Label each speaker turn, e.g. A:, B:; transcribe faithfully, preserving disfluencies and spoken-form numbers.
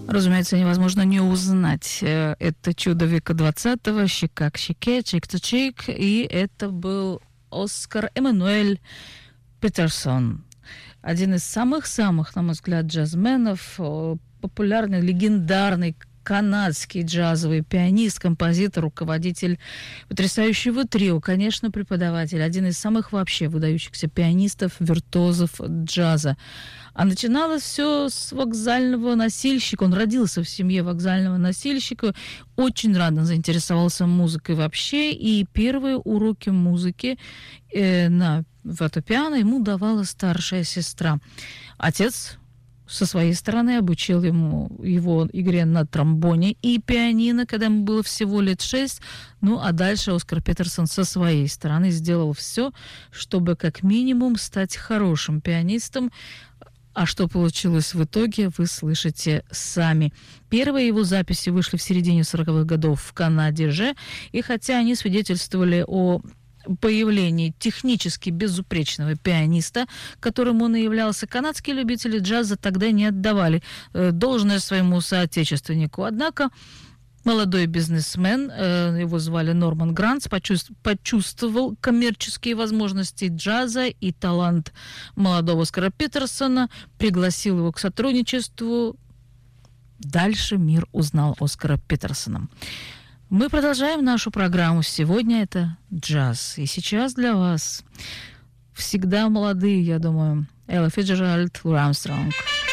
A: Разумеется, невозможно не узнать. Это чудо века двадцатого, щека к щеке, чик-то-чик, и это был Оскар Эммануэль Петерсон. Один из самых-самых, на мой взгляд, джазменов, популярный, легендарный канадский джазовый пианист, композитор, руководитель потрясающего трио, конечно, преподаватель, один из самых вообще выдающихся пианистов, виртуозов джаза. А начиналось все с вокзального носильщика. Он родился в семье вокзального носильщика, очень рано заинтересовался музыкой вообще, и первые уроки музыки э, на фортепиано ему давала старшая сестра. Отец со своей стороны обучил ему его игре на тромбоне и пианино, когда ему было всего лет шесть. Ну, а дальше Оскар Петерсон со своей стороны сделал все, чтобы как минимум стать хорошим пианистом. А что получилось в итоге, вы слышите сами. Первые его записи вышли в середине сороковых годов в Канаде же, и хотя они свидетельствовали о появлении технически безупречного пианиста, которым он и являлся, канадские любители джаза тогда не отдавали э, должное своему соотечественнику. Однако молодой бизнесмен, э, его звали Норман Грантс, почувств- почувствовал коммерческие возможности джаза и талант молодого Оскара Петерсона, пригласил его к сотрудничеству. Дальше мир узнал Оскара Петерсона. Мы продолжаем нашу программу. Сегодня это джаз. И сейчас для вас всегда молодые, я думаю, Элла Фицджеральд, Луи Армстронг.